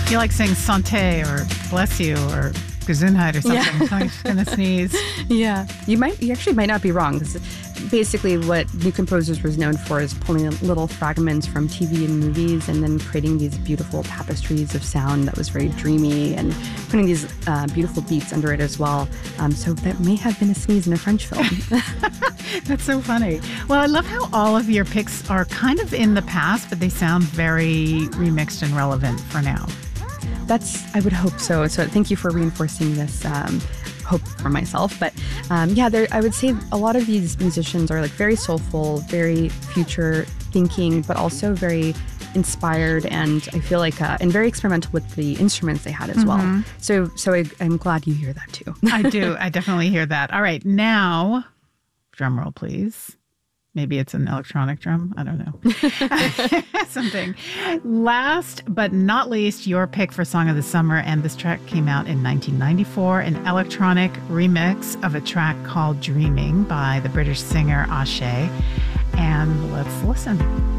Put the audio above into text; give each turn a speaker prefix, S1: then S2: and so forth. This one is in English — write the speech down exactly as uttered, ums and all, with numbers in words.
S1: You like saying santé or bless you or Gesundheit or something.
S2: Yeah.
S1: So I'm just going to sneeze.
S2: Yeah. You might, you actually might not be wrong. This is basically what New Composers was known for, is pulling little fragments from T V and movies and then creating these beautiful tapestries of sound that was very dreamy and putting these uh, beautiful beats under it as well. Um, so that may have been a sneeze in a French film.
S1: That's so funny. Well, I love how all of your picks are kind of in the past, but they sound very remixed and relevant for now.
S2: That's, I would hope so. So thank you for reinforcing this um, hope for myself. But um, yeah, there, I would say a lot of these musicians are like very soulful, very future thinking, but also very inspired, and I feel like uh, and very experimental with the instruments they had as mm-hmm. well. So so I, I'm glad you hear that too.
S1: I do. I definitely hear that. All right, now, drum roll, please. Maybe it's an electronic drum. I don't know. Something. Last but not least, your pick for Song of the Summer. And this track came out in nineteen ninety-four, an electronic remix of a track called Dreaming by the British singer Ashe. And let's listen.